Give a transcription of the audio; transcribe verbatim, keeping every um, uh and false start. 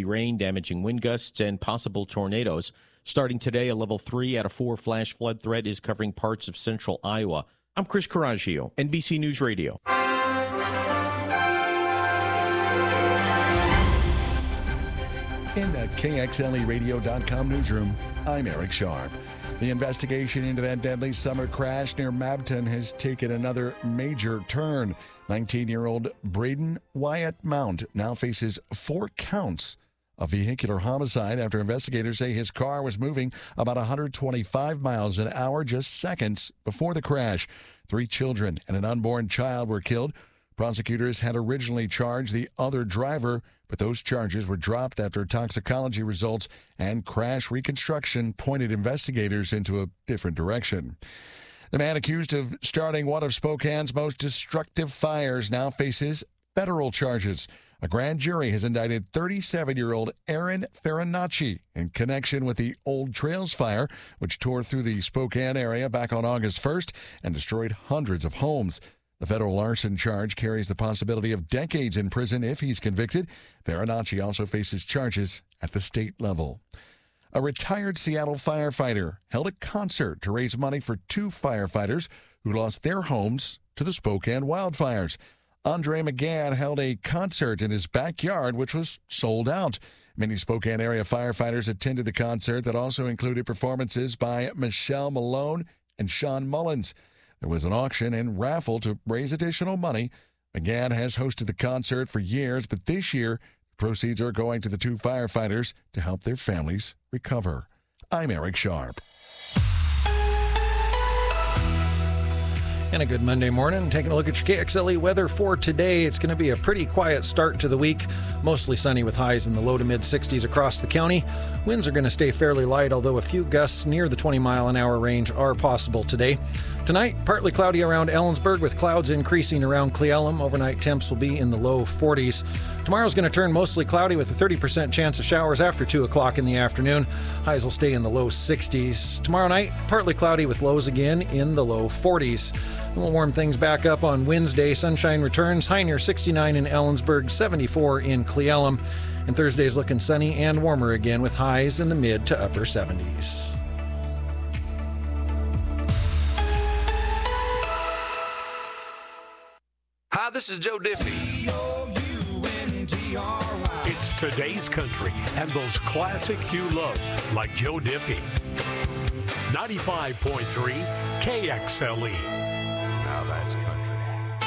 rain, damaging wind gusts, and possible tornadoes. Starting today, a level three out of four flash flood threat is covering parts of central Iowa. I'm Chris Coraggio, N B C News Radio. In the K X L E radio dot com newsroom, I'm Eric Sharp. The investigation into that deadly summer crash near Mabton has taken another major turn. nineteen-year-old Braden Wyatt Mount now faces four counts of vehicular homicide after investigators say his car was moving about one hundred twenty-five miles an hour just seconds before the crash. Three children and an unborn child were killed. Prosecutors had originally charged the other driver, but those charges were dropped after toxicology results and crash reconstruction pointed investigators into a different direction. The man accused of starting one of Spokane's most destructive fires now faces federal charges. A grand jury has indicted thirty-seven-year-old Aaron Farinacci in connection with the Old Trails fire, which tore through the Spokane area back on August first and destroyed hundreds of homes. The federal arson charge carries the possibility of decades in prison if he's convicted. Farinacci also faces charges at the state level. A retired Seattle firefighter held a concert to raise money for two firefighters who lost their homes to the Spokane wildfires. Andre McGann held a concert in his backyard, which was sold out. Many Spokane area firefighters attended the concert that also included performances by Michelle Malone and Sean Mullins. There was an auction and raffle to raise additional money. McGann has hosted the concert for years, but this year, proceeds are going to the two firefighters to help their families recover. I'm Eric Sharp. And a good Monday morning. Taking a look at your K X L E weather for today. It's going to be a pretty quiet start to the week. Mostly sunny with highs in the low to mid sixties across the county. Winds are going to stay fairly light, although a few gusts near the twenty mile an hour range are possible today. Tonight, partly cloudy around Ellensburg with clouds increasing around Cle Elum. Overnight temps will be in the low forties. Tomorrow's going to turn mostly cloudy with a thirty percent chance of showers after two o'clock in the afternoon. Highs will stay in the low sixties. Tomorrow night, partly cloudy with lows again in the low forties. We'll warm things back up on Wednesday. Sunshine returns, high near sixty-nine in Ellensburg, seventy-four in Cle Elum. And Thursday's looking sunny and warmer again with highs in the mid to upper seventies. Hi, this is Joe Diffie. It's today's country and those classics you love, like Joe Diffie. ninety-five point three K X L E.